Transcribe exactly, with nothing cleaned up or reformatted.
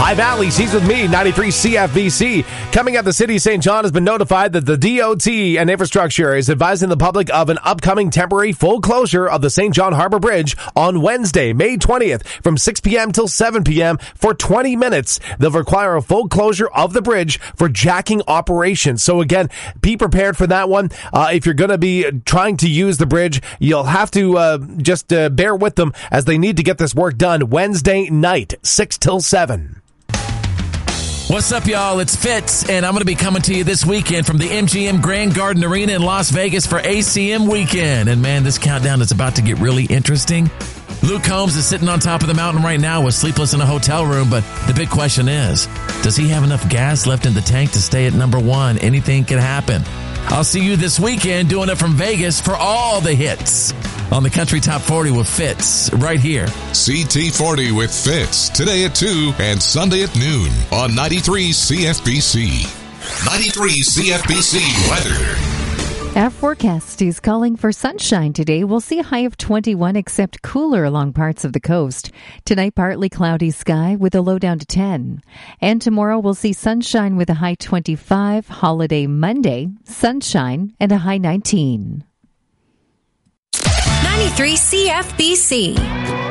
Hi, Valley. He's with me, ninety-three C F B C. Coming up, the city of Saint John has been notified that the D O T and infrastructure is advising the public of an upcoming temporary full closure of the Saint John Harbor Bridge on Wednesday, May twentieth, from six p.m. till seven p.m. for twenty minutes. They'll require a full closure of the bridge for jacking operations. So again, be prepared for that one. Uh, if you're going to be trying to use the bridge, you'll have to uh, just uh, bear with them as they need to get this work done Wednesday night, six till seven. What's up, y'all? It's Fitz, and I'm going to be coming to you this weekend from the M G M Grand Garden Arena in Las Vegas for A C M weekend. And man, this countdown is about to get really interesting. Luke Combs is sitting on top of the mountain right now with sleepless in a hotel room, but the big question is, does he have enough gas left in the tank to stay at number one? Anything can happen. I'll see you this weekend doing it from Vegas for all the hits on the Country Top forty with Fitz right here. C T forty with Fitz today at two and Sunday at noon on ninety-three C F B C. ninety-three C F B C weather. Our forecast is calling for sunshine today. We'll see a high of twenty-one, except cooler along parts of the coast. Tonight, partly cloudy sky with a low down to ten. And tomorrow, we'll see sunshine with a high twenty-five. Holiday Monday, sunshine and a high nineteen. ninety-three C F B C.